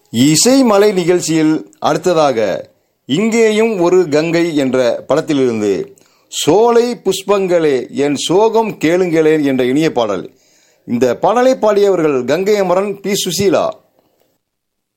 இசைமலை நிகழ்ச்சியில் அடுத்ததாக இங்கேயும் ஒரு கங்கை என்ற படத்திலிருந்து சோலை புஷ்பங்களே என் சோகம் கேளுங்களேன் என்ற இனிய பாடல். இந்த பாடலை பாடியவர்கள் கங்கை அமரன், பி. சுசீலா.